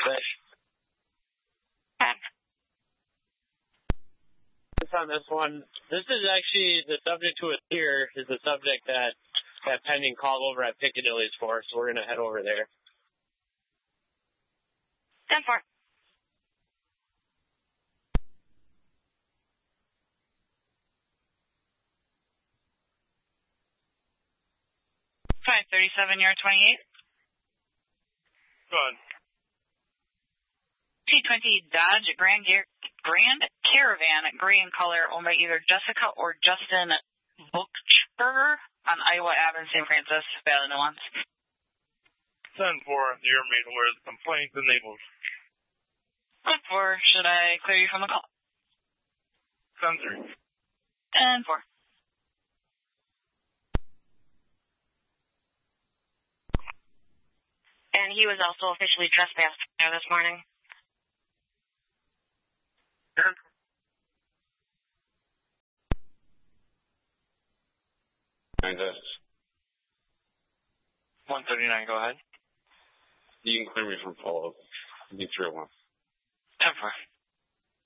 On this one, this is actually the subject to it here is the subject that pending call over at Piccadilly's for, so we're going to head over there. 10-4. Yard 28. Go on. T20 Dodge Grand Caravan, gray in color, owned by either Jessica or Justin Buchberger on Iowa Ave in St. Francis, Valley Nuance. 10-4, you're made aware of the complaint enabled. 10-4, should I clear you from the call? 10-3. 10-4. And he was also officially trespassed there this morning. This. 139, go ahead. You can clear me from follow-up. Be 301. 10-4.